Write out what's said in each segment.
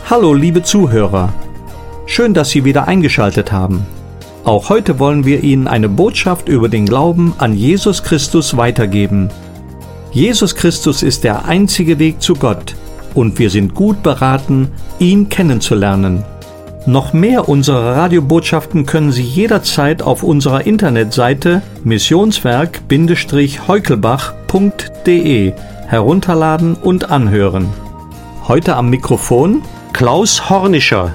Hallo liebe Zuhörer, schön, dass Sie wieder eingeschaltet haben. Auch heute wollen wir Ihnen eine Botschaft über den Glauben an Jesus Christus weitergeben. Jesus Christus ist der einzige Weg zu Gott und wir sind gut beraten, ihn kennenzulernen. Noch mehr unserer Radiobotschaften können Sie jederzeit auf unserer Internetseite missionswerk-heukelbach.de herunterladen und anhören. Heute am Mikrofon Klaus Hornischer.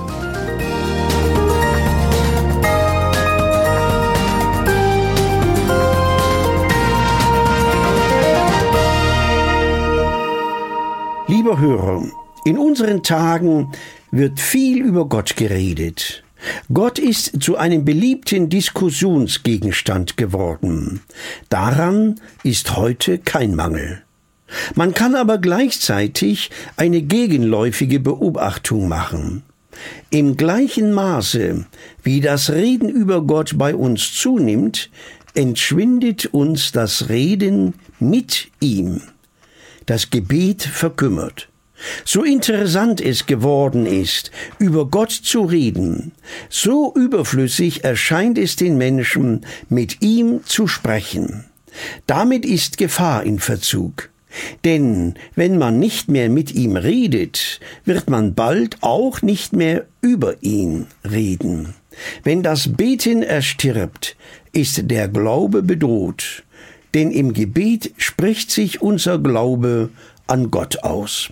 Lieber Hörer, in unseren Tagen wird viel über Gott geredet. Gott ist zu einem beliebten Diskussionsgegenstand geworden. Daran ist heute kein Mangel. Man kann aber gleichzeitig eine gegenläufige Beobachtung machen. Im gleichen Maße, wie das Reden über Gott bei uns zunimmt, entschwindet uns das Reden mit ihm. Das Gebet verkümmert. So interessant es geworden ist, über Gott zu reden, so überflüssig erscheint es den Menschen, mit ihm zu sprechen. Damit ist Gefahr in Verzug. Denn wenn man nicht mehr mit ihm redet, wird man bald auch nicht mehr über ihn reden. Wenn das Beten erstirbt, ist der Glaube bedroht, denn im Gebet spricht sich unser Glaube an Gott aus.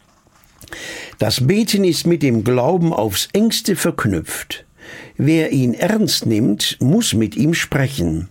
Das Beten ist mit dem Glauben aufs engste verknüpft. Wer ihn ernst nimmt, muss mit ihm sprechen.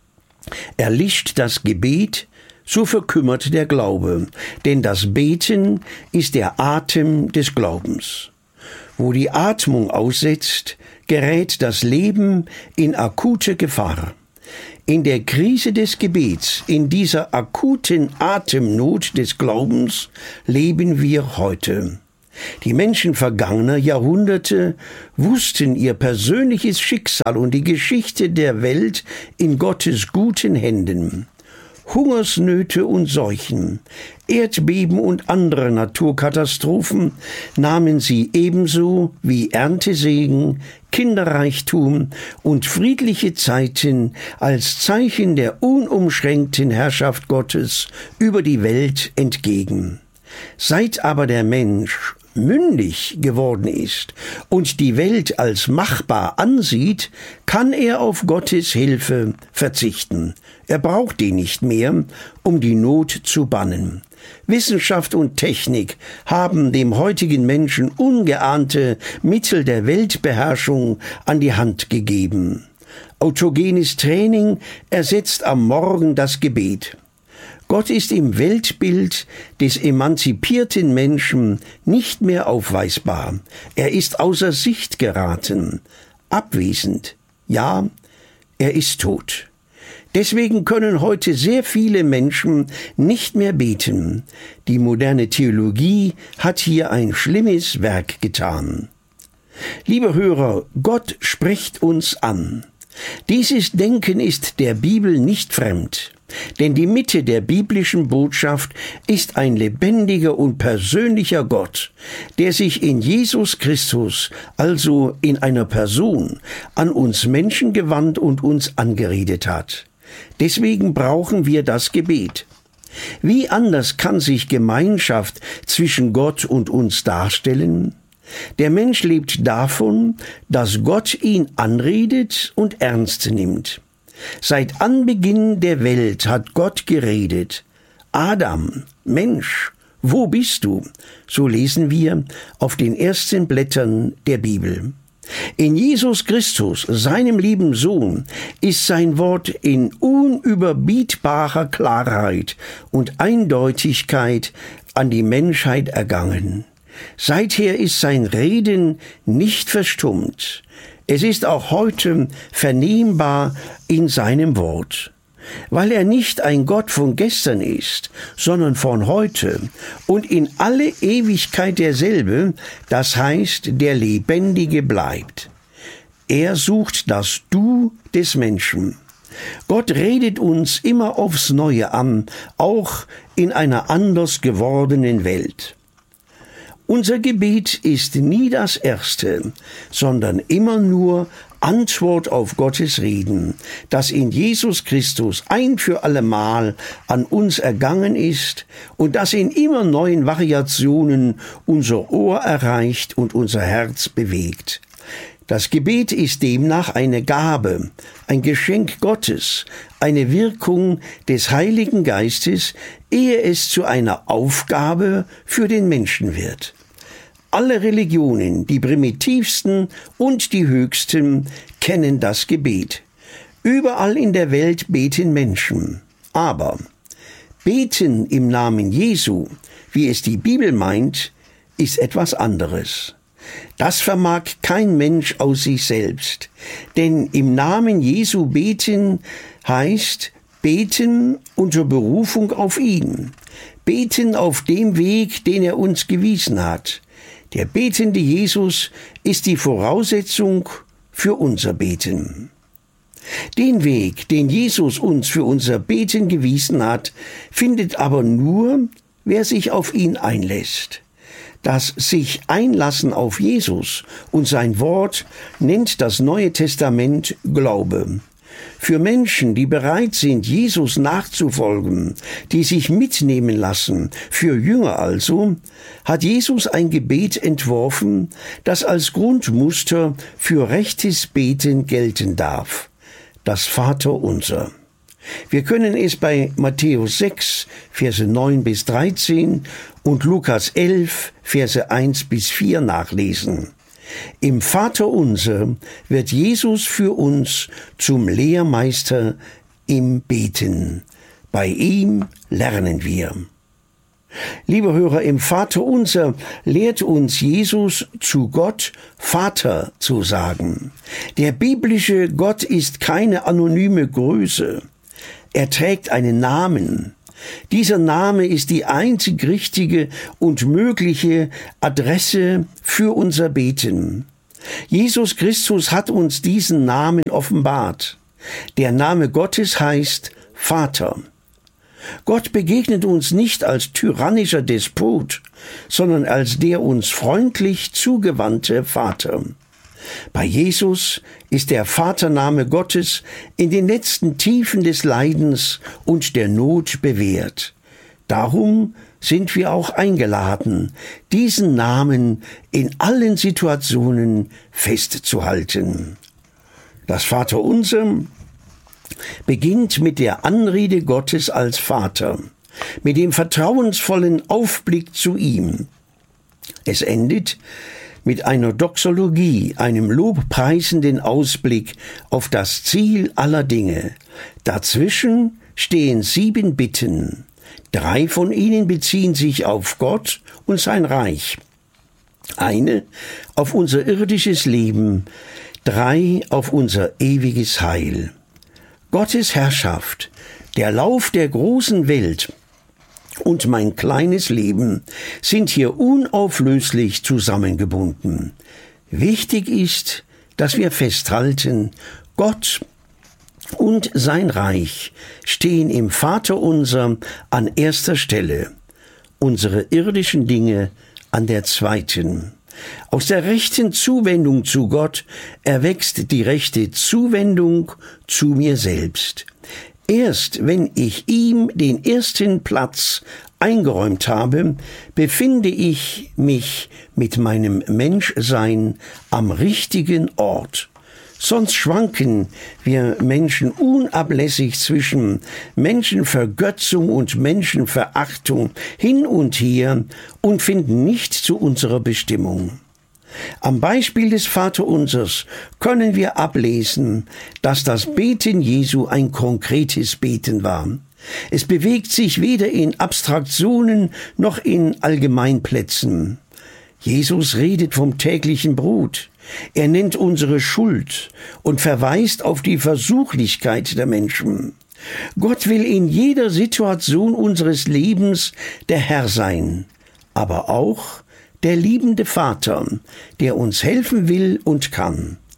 Erlischt das Gebet, so verkümmert der Glaube, denn das Beten ist der Atem des Glaubens. Wo die Atmung aussetzt, gerät das Leben in akute Gefahr. In der Krise des Gebets, in dieser akuten Atemnot des Glaubens, leben wir heute. Die Menschen vergangener Jahrhunderte wussten ihr persönliches Schicksal und die Geschichte der Welt in Gottes guten Händen. Hungersnöte und Seuchen, Erdbeben und andere Naturkatastrophen nahmen sie ebenso wie Erntesegen, Kinderreichtum und friedliche Zeiten als Zeichen der unumschränkten Herrschaft Gottes über die Welt entgegen. Seit aber der Mensch mündig geworden ist und die Welt als machbar ansieht, kann er auf Gottes Hilfe verzichten. Er braucht die nicht mehr, um die Not zu bannen. Wissenschaft und Technik haben dem heutigen Menschen ungeahnte Mittel der Weltbeherrschung an die Hand gegeben. Autogenes Training ersetzt am Morgen das Gebet. Gott ist im Weltbild des emanzipierten Menschen nicht mehr aufweisbar. Er ist außer Sicht geraten, abwesend. Ja, er ist tot. Deswegen können heute sehr viele Menschen nicht mehr beten. Die moderne Theologie hat hier ein schlimmes Werk getan. Liebe Hörer, Gott spricht uns an. Dieses Denken ist der Bibel nicht fremd. Denn die Mitte der biblischen Botschaft ist ein lebendiger und persönlicher Gott, der sich in Jesus Christus, also in einer Person, an uns Menschen gewandt und uns angeredet hat. Deswegen brauchen wir das Gebet. Wie anders kann sich Gemeinschaft zwischen Gott und uns darstellen? Der Mensch lebt davon, dass Gott ihn anredet und ernst nimmt. Seit Anbeginn der Welt hat Gott geredet. Adam, Mensch, wo bist du? So lesen wir auf den ersten Blättern der Bibel. In Jesus Christus, seinem lieben Sohn, ist sein Wort in unüberbietbarer Klarheit und Eindeutigkeit an die Menschheit ergangen. Seither ist sein Reden nicht verstummt. Es ist auch heute vernehmbar in seinem Wort. Weil er nicht ein Gott von gestern ist, sondern von heute und in alle Ewigkeit derselbe, das heißt, der Lebendige bleibt. Er sucht das Du des Menschen. Gott redet uns immer aufs Neue an, auch in einer anders gewordenen Welt. Unser Gebet ist nie das erste, sondern immer nur Antwort auf Gottes Reden, das in Jesus Christus ein für allemal an uns ergangen ist und das in immer neuen Variationen unser Ohr erreicht und unser Herz bewegt. Das Gebet ist demnach eine Gabe, ein Geschenk Gottes, eine Wirkung des Heiligen Geistes, ehe es zu einer Aufgabe für den Menschen wird. Alle Religionen, die primitivsten und die höchsten, kennen das Gebet. Überall in der Welt beten Menschen. Aber beten im Namen Jesu, wie es die Bibel meint, ist etwas anderes. Das vermag kein Mensch aus sich selbst. Denn im Namen Jesu beten heißt beten unter Berufung auf ihn. Beten auf dem Weg, den er uns gewiesen hat. Der betende Jesus ist die Voraussetzung für unser Beten. Den Weg, den Jesus uns für unser Beten gewiesen hat, findet aber nur, wer sich auf ihn einlässt. Das sich einlassen auf Jesus und sein Wort nennt das Neue Testament Glaube. Für Menschen, die bereit sind, Jesus nachzufolgen, die sich mitnehmen lassen, für Jünger also, hat Jesus ein Gebet entworfen, das als Grundmuster für rechtes Beten gelten darf. Das Vaterunser. Wir können es bei Matthäus 6, Verse 9 bis 13 und Lukas 11, Verse 1 bis 4 nachlesen. Im Vaterunser wird Jesus für uns zum Lehrmeister im Beten. Bei ihm lernen wir. Lieber Hörer, im Vaterunser lehrt uns Jesus, zu Gott Vater zu sagen. Der biblische Gott ist keine anonyme Größe. Er trägt einen Namen. Dieser Name ist die einzig richtige und mögliche Adresse für unser Beten. Jesus Christus hat uns diesen Namen offenbart. Der Name Gottes heißt Vater. Gott begegnet uns nicht als tyrannischer Despot, sondern als der uns freundlich zugewandte Vater. Bei Jesus ist der Vatername Gottes in den letzten Tiefen des Leidens und der Not bewährt. Darum sind wir auch eingeladen, diesen Namen in allen Situationen festzuhalten. Das Vaterunser beginnt mit der Anrede Gottes als Vater, mit dem vertrauensvollen Aufblick zu ihm. Es endet mit einer Doxologie, einem lobpreisenden Ausblick auf das Ziel aller Dinge. Dazwischen stehen 7 Bitten. 3 von ihnen beziehen sich auf Gott und sein Reich. Eine auf unser irdisches Leben, 3 auf unser ewiges Heil. Gottes Herrschaft, der Lauf der großen Welt und mein kleines Leben sind hier unauflöslich zusammengebunden. Wichtig ist, dass wir festhalten, Gott und sein Reich stehen im Vaterunser an erster Stelle, unsere irdischen Dinge an der zweiten. Aus der rechten Zuwendung zu Gott erwächst die rechte Zuwendung zu mir selbst. Erst wenn ich ihm den ersten Platz eingeräumt habe, befinde ich mich mit meinem Menschsein am richtigen Ort. Sonst schwanken wir Menschen unablässig zwischen Menschenvergötzung und Menschenverachtung hin und her und finden nicht zu unserer Bestimmung. Am Beispiel des Vaterunsers können wir ablesen, dass das Beten Jesu ein konkretes Beten war. Es bewegt sich weder in Abstraktionen noch in Allgemeinplätzen. Jesus redet vom täglichen Brot. Er nennt unsere Schuld und verweist auf die Versuchlichkeit der Menschen. Gott will in jeder Situation unseres Lebens der Herr sein, aber auch der liebende Vater, der uns helfen will und kann.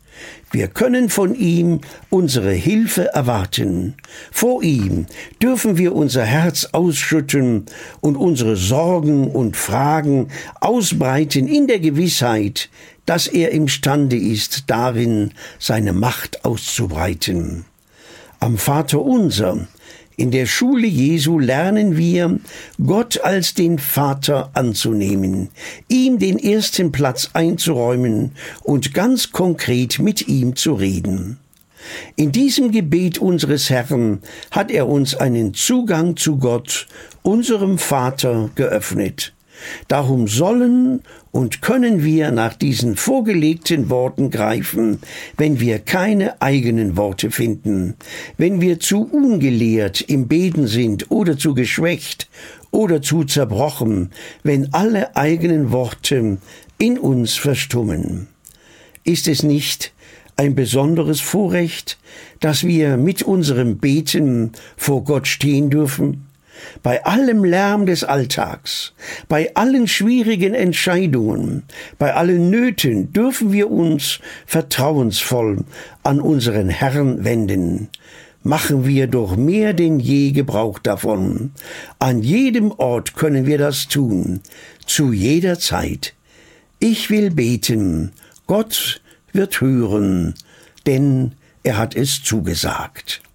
Wir können von ihm unsere Hilfe erwarten. Vor ihm dürfen wir unser Herz ausschütten und unsere Sorgen und Fragen ausbreiten in der Gewissheit, dass er imstande ist, darin seine Macht auszubreiten. Am Vaterunser, in der Schule Jesu, lernen wir, Gott als den Vater anzunehmen, ihm den ersten Platz einzuräumen und ganz konkret mit ihm zu reden. In diesem Gebet unseres Herrn hat er uns einen Zugang zu Gott, unserem Vater, geöffnet. Darum sollen und können wir nach diesen vorgelegten Worten greifen, wenn wir keine eigenen Worte finden, wenn wir zu ungelehrt im Beten sind oder zu geschwächt oder zu zerbrochen, wenn alle eigenen Worte in uns verstummen. Ist es nicht ein besonderes Vorrecht, dass wir mit unserem Beten vor Gott stehen dürfen? Bei allem Lärm des Alltags, bei allen schwierigen Entscheidungen, bei allen Nöten dürfen wir uns vertrauensvoll an unseren Herrn wenden. Machen wir doch mehr denn je Gebrauch davon. An jedem Ort können wir das tun, zu jeder Zeit. Ich will beten, Gott wird hören, denn er hat es zugesagt.